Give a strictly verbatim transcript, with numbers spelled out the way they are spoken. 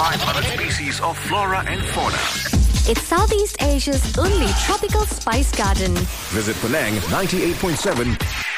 five hundred species of flora and fauna. It's Southeast Asia's only tropical spice garden. Visit Penang ninety-eight point seven